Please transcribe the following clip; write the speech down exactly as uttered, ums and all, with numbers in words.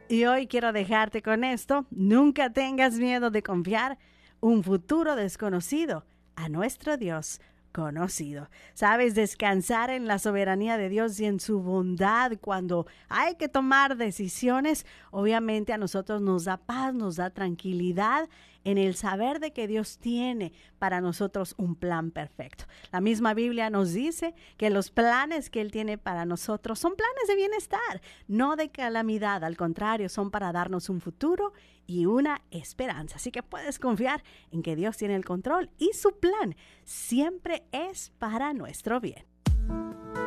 Y hoy quiero dejarte con esto. Nunca tengas miedo de confiar un futuro desconocido a nuestro Dios conocido. Sabes, descansar en la soberanía de Dios y en su bondad cuando hay que tomar decisiones, obviamente a nosotros nos da paz, nos da tranquilidad en el saber de que Dios tiene para nosotros un plan perfecto. La misma Biblia nos dice que los planes que Él tiene para nosotros son planes de bienestar, no de calamidad. Al contrario, son para darnos un futuro y una esperanza. Así que puedes confiar en que Dios tiene el control y su plan siempre es para nuestro bien.